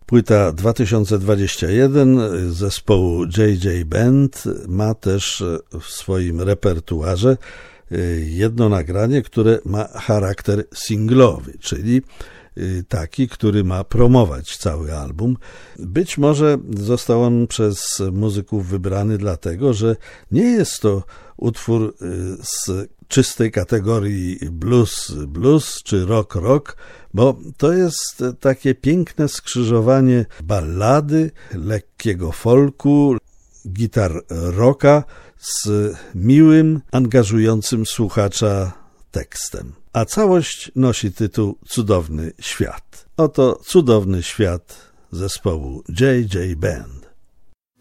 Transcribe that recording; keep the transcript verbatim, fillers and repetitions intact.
Płyta dwa tysiące dwudziesty pierwszy zespołu J J Band ma też w swoim repertuarze jedno nagranie, które ma charakter singlowy, czyli taki, który ma promować cały album. Być może został on przez muzyków wybrany dlatego, że nie jest to utwór z czystej kategorii blues, blues czy rock, rock, bo to jest takie piękne skrzyżowanie ballady, lekkiego folku, gitar rocka z miłym, angażującym słuchacza tekstem. A całość nosi tytuł Cudowny Świat. Oto cudowny świat zespołu J J Band.